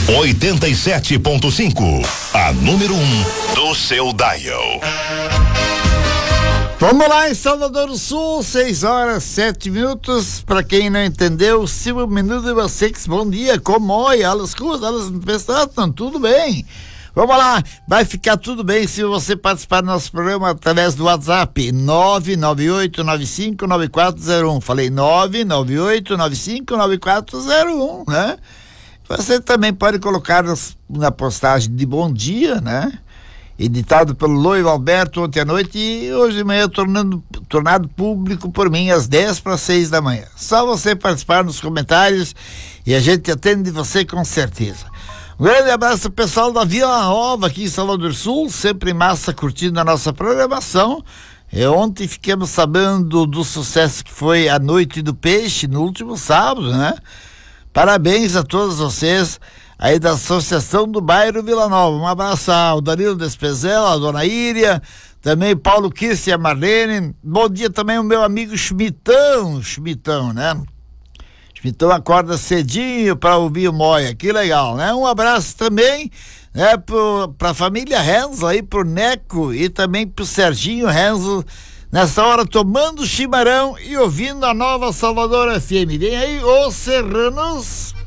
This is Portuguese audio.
87.5, a número 1 do seu dial. Vamos lá em Salvador do Sul, 6h07. Para quem não entendeu, 5 minutos e vocês, bom dia, como oi, elas estão tudo bem. Vamos lá, vai ficar tudo bem se você participar do nosso programa através do WhatsApp 998959401. Falei 998959401, né? Você também pode colocar na postagem de bom dia, né? Editado pelo Loio Alberto ontem à noite e hoje de manhã tornado público por mim às 5:50 da manhã. Só você participar nos comentários e a gente atende você com certeza. Um grande abraço ao pessoal da Vila Nova aqui em Salvador do Sul, sempre massa curtindo a nossa programação. Ontem ficamos sabendo do sucesso que foi a Noite do Peixe no último sábado, né? Parabéns a todos vocês aí da Associação do Bairro Vila Nova. Um abraço ao Danilo Despezela, a Dona Íria, também Paulo Kirsten e a Marlene. Bom dia também ao meu amigo Schmitão, né? Schmitão acorda cedinho para ouvir o Moia, que legal, né? Um abraço também, né, pra família Renzo aí, pro Neco e também pro Serginho Renzo, nessa hora tomando chimarrão e ouvindo a Nova Salvador FM. Vem aí os Serranos.